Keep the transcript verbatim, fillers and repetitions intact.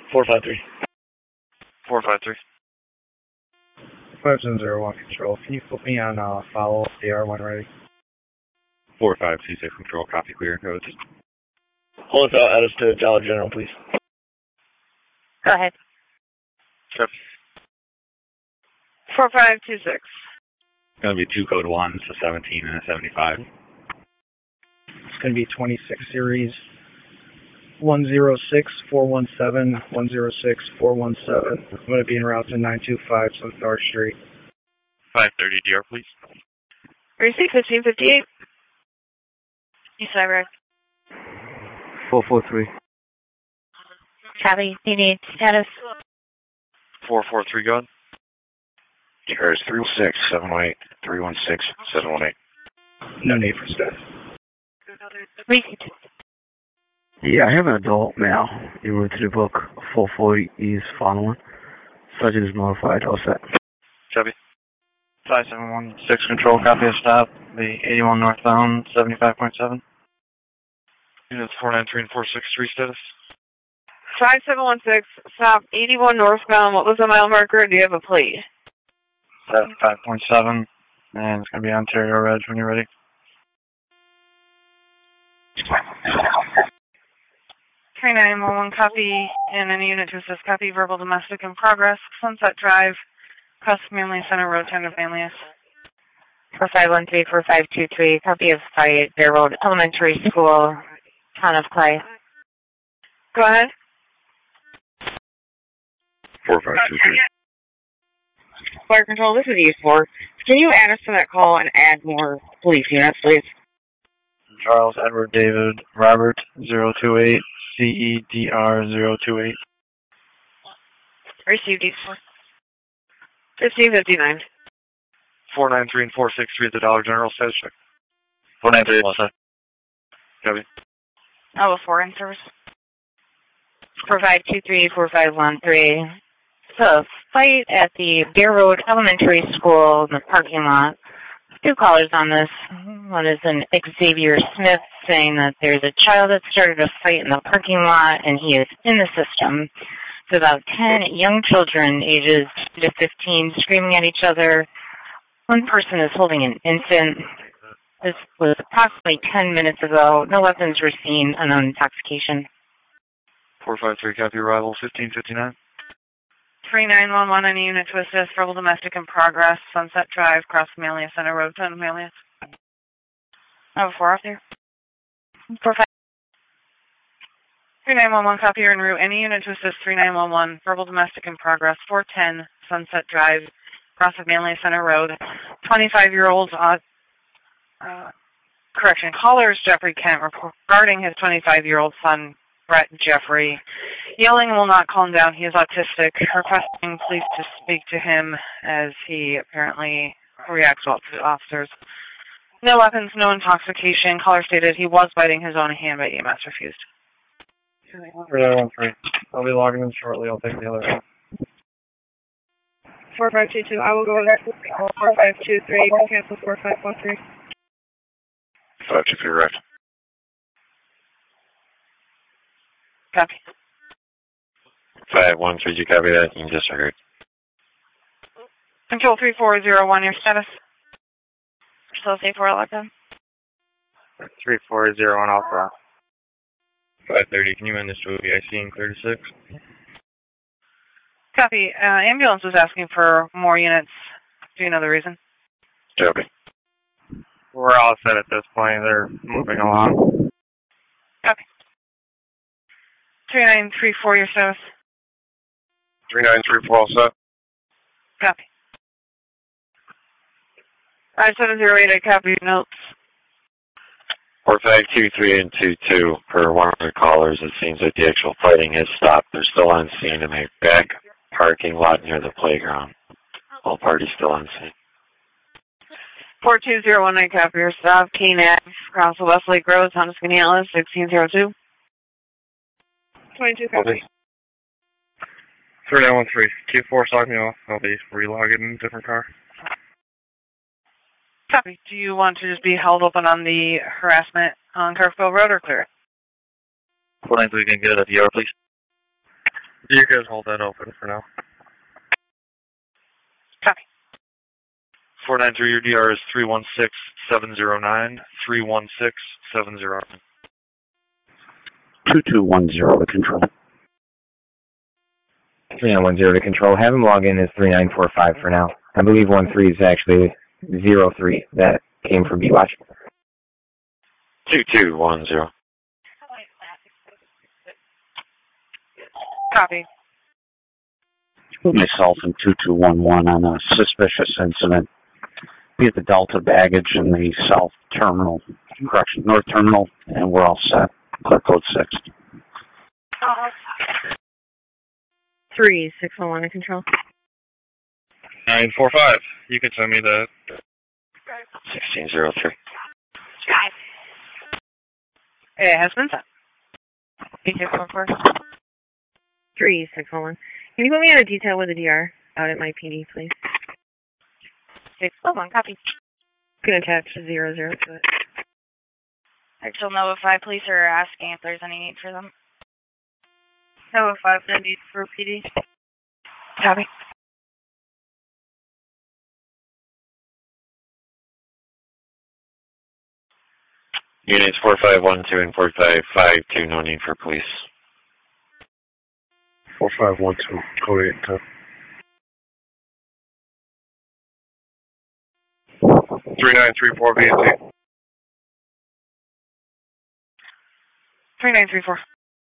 four five three. four five three. five seven zero one control. Can you put me on uh, follow up the R one ready? four five two six control, copy clear. Go ahead. Hold us out, add us to Dollar General, please. Go ahead. Sure. four five two six. It's going to be two code ones, a seventeen and a seventy-five. It's going to be twenty-six series. one zero six four one seven, one zero six four one seven. I'm going to be en route to nine two five South North Street. five thirty D R, please. Receipt fifteen fifty-eight. East Side Road. four four three. Copy. You need status. four four three, go ahead. Cheers, three one six, seven one eight, three one six, seven one eight. No need for staff. Receipt. Yeah, I have an adult male en route to the book. four forty is following. Subject is notified. All set. Chevy. five seven one six control, copy of stop. The eighty-one northbound, seventy-five point seven. Units four nine three and four six three status. five seven one six, stop eighty-one northbound. What was the mile marker? Do you have a plate? seventy-five point seven. And it's going to be Ontario Reg when you're ready. three nine one one, copy, and any unit to assist, copy, verbal domestic in progress, Sunset Drive, Cross Family Center Road, Town of Manlius. four five one three, four five two three, copy of Fight, Bear Road Elementary School, Town of Clay. Go ahead. four five two three. Fire Control, this is U four. Can you add us to that call and add more police units, please? Charles Edward David Robert zero two eight C E D R zero two eight. Received U four. fifteen fifty-nine. four nine three and four six three at the Dollar General status check. four nine three, what's that? Copy. Oh, four in service. four five two three, four five one three. So, fight at the Bear Road Elementary School in the parking lot. Two callers on this. One is an Xavier Smith saying that there's a child that started a fight in the parking lot and he is in the system. It's about ten young children, ages two to fifteen, screaming at each other. One person is holding an infant. This was approximately ten minutes ago. No weapons were seen, unknown intoxication. four five three, copy arrival, fifteen fifty-nine. three nine one one, any unit to assist, verbal domestic in progress, Sunset Drive, Cross Manlius Center Road, Town of Manlius. I have a four off there. four five. three nine one one, copy, you're en route. Any unit to assist, three nine one one, verbal domestic in progress, four ten, Sunset Drive, Cross Manlius Center Road. twenty-five-year-old, uh, uh, correction, caller is Jeffrey Kent regarding his twenty-five-year-old son, Brett Jeffrey. Yelling will not calm down. He is autistic. Requesting police to speak to him as he apparently reacts well to the officers. No weapons, no intoxication. Caller stated he was biting his own hand, but E M S refused. three nine one three. I'll be logging in shortly. I'll take the other one. four five two two, I will go there. four five two three, cancel four five one three. five two three, right. Copy. five one three, you copy that? You just heard. Control three four zero one, your status? Still safe for lockdown? three four zero one Alpha. five thirty, can you end this to O B I C and clear to six? Copy. Uh, ambulance was asking for more units. Do you know the reason? Copy. We're all set at this point. They're moving along. Okay. three nine three four, your status? three nine three four, all set. Copy. five seven zero eight, I copy your notes. four five two three and two two, per one of the callers, it seems like the actual fighting has stopped. They're still on scene in a back parking lot near the playground. All parties still on scene. four two zero one, I copy your stop. Kane Ave, across the Westlake Road, Thomas Canales, sixteen oh two. twenty-two copy. three nine one three. Q four, log me off. I'll be relogging in a different car. Copy. Do you want to just be held open on the harassment on Kirkville Road or clear it? four nine three, can get it at the yard, please. You guys hold that open for now. Copy. four nine three, your D R is three one six seven zero nine, three one six seven zero nine. two two one zero to control. three nine one zero to control. Have him log in as three nine four five for now. I believe one three is actually zero three. That came from B-Watch. two two one zero. Copy. Myself and two two one one on a suspicious incident. Be at the Delta baggage in the South Terminal, correction, North Terminal, and we're all set. Clear code six. Three six one one to control. nine four five. You can send me the sixteen zero three. It has been set. eight six one four. Three six one one. Can you put me on a detail with a D R out at my P D, please? six one one, copy. You can attach zero zero to it. Actual Nova five police are asking if there's any need for them. Nova five, no need for P D. Copy. Units four five one two and four five five two, no need for police. four five one two, code eight ten. three nine three four V and T. three nine three four.